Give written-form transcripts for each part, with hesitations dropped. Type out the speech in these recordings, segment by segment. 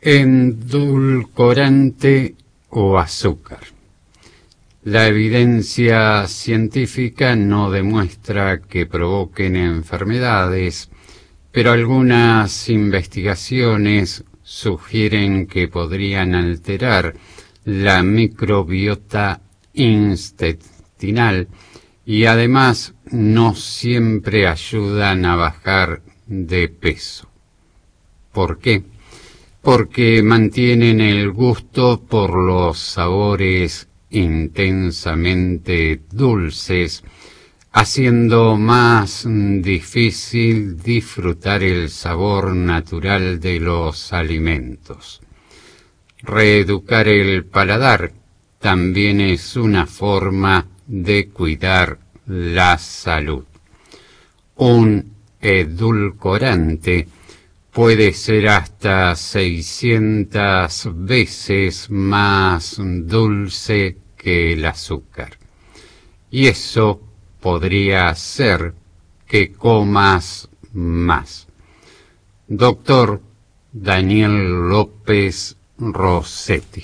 Endulcorante o azúcar. La evidencia científica no demuestra que provoquen enfermedades, pero algunas investigaciones sugieren que podrían alterar la microbiota intestinal y además no siempre ayudan a bajar de peso. ¿Por qué? Porque mantienen el gusto por los sabores intensamente dulces, haciendo más difícil disfrutar el sabor natural de los alimentos. Reeducar el paladar también es una forma de cuidar la salud. Un edulcorante puede ser hasta 600 veces más dulce que el azúcar. Y eso podría hacer que comas más. Doctor Daniel López Rossetti.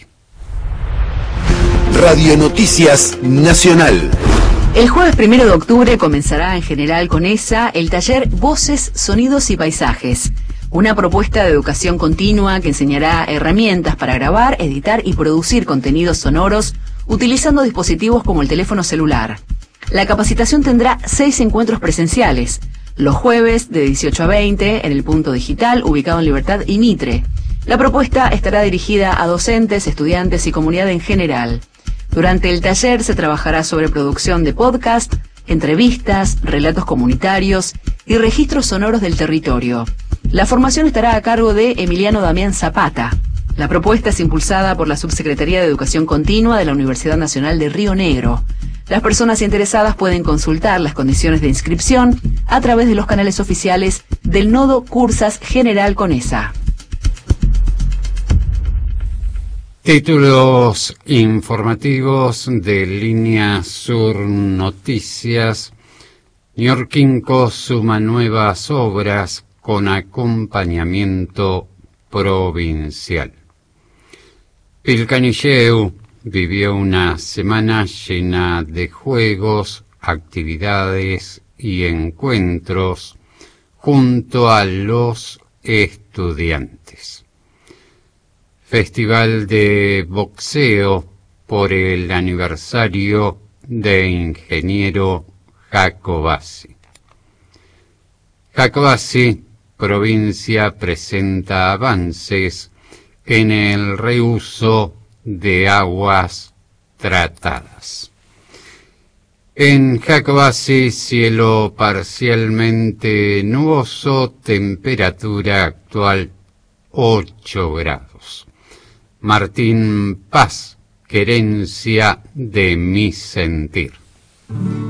Radio Noticias Nacional. El jueves 1 de octubre comenzará en General Conesa el taller Voces, Sonidos y Paisajes. Una propuesta de educación continua que enseñará herramientas para grabar, editar y producir contenidos sonoros utilizando dispositivos como el teléfono celular. La capacitación tendrá 6 encuentros presenciales, los jueves de 18 a 20 en el punto digital ubicado en Libertad y Mitre. La propuesta estará dirigida a docentes, estudiantes y comunidad en general. Durante el taller se trabajará sobre producción de podcast, entrevistas, relatos comunitarios y registros sonoros del territorio. La formación estará a cargo de Emiliano Damián Zapata. La propuesta es impulsada por la Subsecretaría de Educación Continua de la Universidad Nacional de Río Negro. Las personas interesadas pueden consultar las condiciones de inscripción a través de los canales oficiales del Nodo Cursas General Conesa. Títulos informativos de Línea Sur Noticias. Ñorquinco suma nuevas obras con acompañamiento provincial. Pilcanilleu vivió una semana llena de juegos, actividades y encuentros junto a los estudiantes. Festival de boxeo por el aniversario de ingeniero Jacobasi. Jacobasi, provincia, presenta avances en el reuso de aguas tratadas. En Jacobasi, cielo parcialmente nuboso, temperatura actual 8 grados. Martín Paz, querencia de mi sentir.